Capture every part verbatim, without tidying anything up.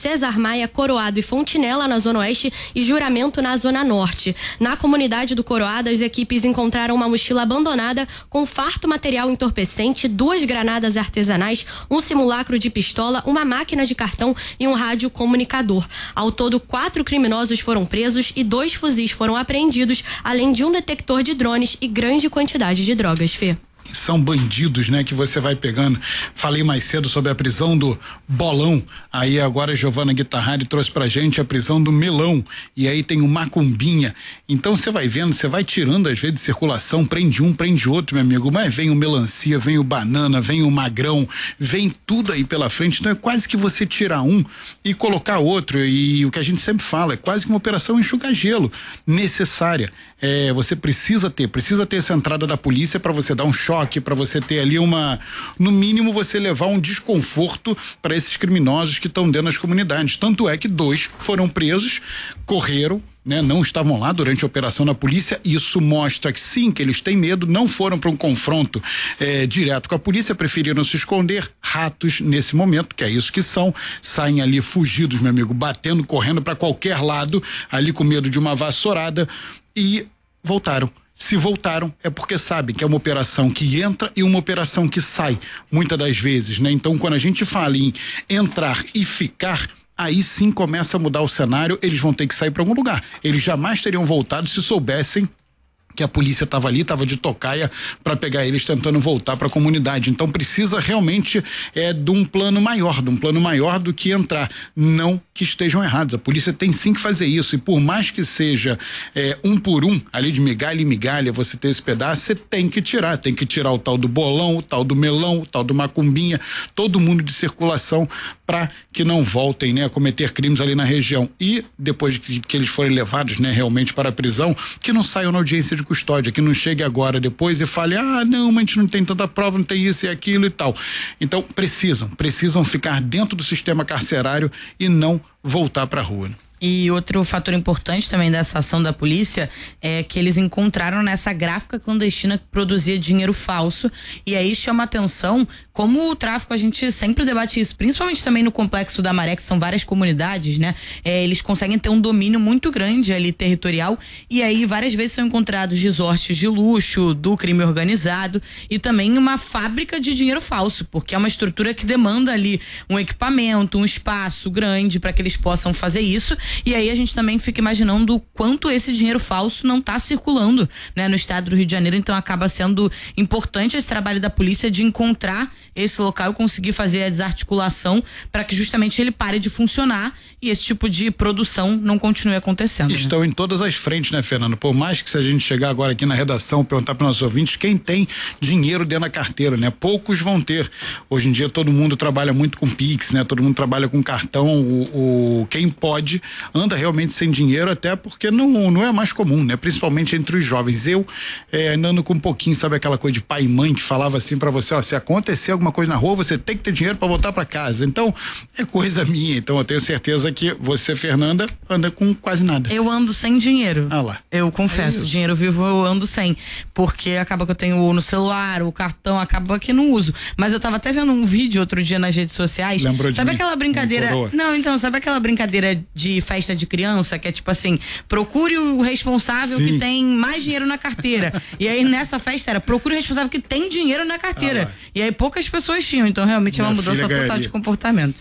César Maia, Coroado e Fontinela, na Zona Oeste, e Juramento, na Zona Norte. Na comunidade do Coroado, as equipes encontraram uma mochila abandonada com farto material entorpecente, duas granadas artesanais, um simulacro de pistola, uma máquina de cartão e um rádio comunicador. Ao todo, quatro criminosos foram presos e dois fuzis foram apreendidos, além de um detector de drones e grande quantidade de drogas, Fê. São bandidos, né, que você vai pegando. Falei mais cedo sobre a prisão do Bolão, aí agora a Giovana Guitarrari trouxe pra gente a prisão do Melão, e aí tem o Macumbinha. Então você vai vendo, você vai tirando às vezes de circulação, prende um, prende outro, meu amigo, mas vem o melancia, vem o banana, vem o magrão, vem tudo aí pela frente. Então é quase que você tirar um e colocar outro, e o que a gente sempre fala, é quase que uma operação enxuga-gelo necessária. É, você precisa ter, precisa ter essa entrada da polícia para você dar um choque, para você ter ali uma, no mínimo você levar um desconforto para esses criminosos que estão dentro das comunidades. Tanto é que dois foram presos, correram, né, não estavam lá durante a operação da polícia. Isso mostra que sim, que eles têm medo, não foram para um confronto é, direto com a polícia, preferiram se esconder. Ratos nesse momento, que é isso que são, saem ali fugidos, meu amigo, batendo, correndo para qualquer lado, ali com medo de uma vassourada, e voltaram. Se voltaram é porque sabem que é uma operação que entra e uma operação que sai, muitas das vezes, né? Então, quando a gente fala em entrar e ficar, aí sim começa a mudar o cenário. Eles vão ter que sair para algum lugar. Eles jamais teriam voltado se soubessem que a polícia estava ali, estava de tocaia para pegar eles tentando voltar para a comunidade. Então precisa realmente é de um plano maior, de um plano maior do que entrar. Não que estejam errados. A polícia tem sim que fazer isso, e por mais que seja é, um por um, ali de migalha em migalha, você ter esse pedaço, você tem que tirar, tem que tirar o tal do bolão, o tal do melão, o tal do macumbinha, todo mundo de circulação, para que não voltem, né, a cometer crimes ali na região. E depois que, que eles forem levados, né, realmente para a prisão, que não saiam na audiência de custódia, que não chegue agora depois e fale, ah, não, mas a gente não tem tanta prova, não tem isso e aquilo e tal. Então precisam, precisam ficar dentro do sistema carcerário e não voltar para a rua. E outro fator importante também dessa ação da polícia é que eles encontraram nessa gráfica clandestina que produzia dinheiro falso, e aí chama atenção como o tráfico, a gente sempre debate isso, principalmente também no Complexo da Maré, que são várias comunidades, né? É, eles conseguem ter um domínio muito grande ali territorial, e aí várias vezes são encontrados resorts de luxo, do crime organizado, e também uma fábrica de dinheiro falso, porque é uma estrutura que demanda ali um equipamento, um espaço grande para que eles possam fazer isso. E aí a gente também fica imaginando o quanto esse dinheiro falso não está circulando, né, no estado do Rio de Janeiro. Então acaba sendo importante esse trabalho da polícia de encontrar esse local e conseguir fazer a desarticulação para que justamente ele pare de funcionar e esse tipo de produção não continue acontecendo. Estão, né, em todas as frentes, né, Fernando? Por mais que se a gente chegar agora aqui na redação perguntar para os nossos ouvintes quem tem dinheiro dentro da carteira, né? Poucos vão ter. Hoje em dia todo mundo trabalha muito com Pix, né? Todo mundo trabalha com cartão. O, o quem pode anda realmente sem dinheiro, até porque não, não é mais comum, né? Principalmente entre os jovens. Eu é, andando com um pouquinho, sabe aquela coisa de pai e mãe que falava assim pra você, ó, se acontecer alguma coisa na rua, você tem que ter dinheiro pra voltar pra casa. Então, é coisa minha. Então, eu tenho certeza que você, Fernanda, anda com quase nada. Eu ando sem dinheiro. Ah lá. Eu confesso, é dinheiro vivo eu ando sem, porque acaba que eu tenho no celular, o cartão, acaba que não uso. Mas eu tava até vendo um vídeo outro dia nas redes sociais. Lembrou de Sabe mim? aquela brincadeira? Não, então, sabe aquela brincadeira de festa de criança, que é tipo assim, procure o responsável Sim. que tem mais dinheiro na carteira. E aí nessa festa era, procure o responsável que tem dinheiro na carteira. Ah, e aí poucas pessoas tinham, então realmente Minha é uma mudança total ganharia. de comportamento.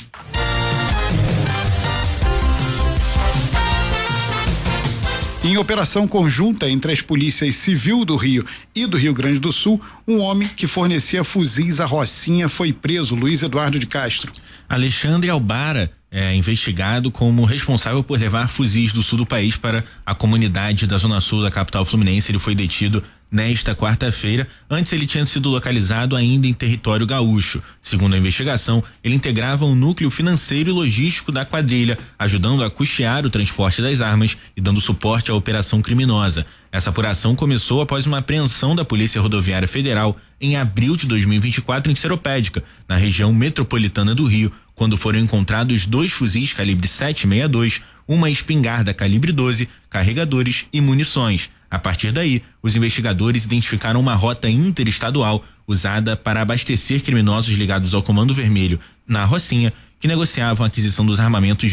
Em operação conjunta entre as polícias civil do Rio e do Rio Grande do Sul, um homem que fornecia fuzis à Rocinha foi preso. Luiz Eduardo de Castro. Alexandre Albara é investigado como responsável por levar fuzis do sul do país para a comunidade da zona sul da capital fluminense. Ele foi detido nesta quarta-feira. Antes ele tinha sido localizado ainda em território gaúcho. Segundo a investigação, ele integrava um núcleo financeiro e logístico da quadrilha, ajudando a custear o transporte das armas e dando suporte à operação criminosa. Essa apuração começou após uma apreensão da Polícia Rodoviária Federal em abril de dois mil e vinte e quatro em Seropédica, na região metropolitana do Rio, quando foram encontrados dois fuzis calibre sete sessenta e dois, uma espingarda calibre doze, carregadores e munições. A partir daí, os investigadores identificaram uma rota interestadual usada para abastecer criminosos ligados ao Comando Vermelho na Rocinha, que negociavam a aquisição dos armamentos